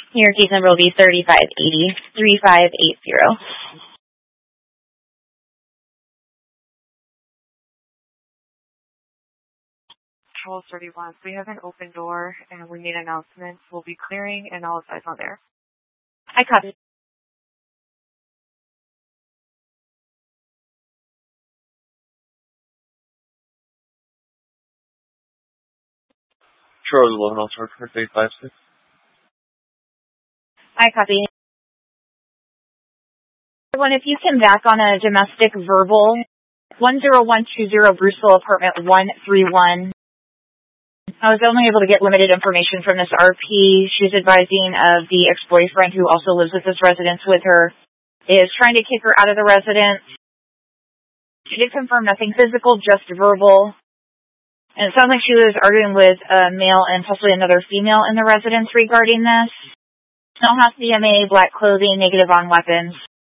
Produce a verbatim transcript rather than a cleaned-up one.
Your case number will be thirty-five eighty, thirty-five eighty. Control thirty-one. So we have an open door and we made announcements. We'll be clearing and all eyes on there. I copy. Charles eleven, I'll charge for eight five six. I copy. Everyone, if you can back on a domestic verbal, one zero one two zero Brewsville apartment one three one. I was only able to get limited information from this R P. She's advising of the ex-boyfriend who also lives at this residence with her is trying to kick her out of the residence. She did confirm nothing physical, just verbal. And it sounds like she was arguing with a male and possibly another female in the residence regarding this. No house D M A, black clothing, negative on weapons.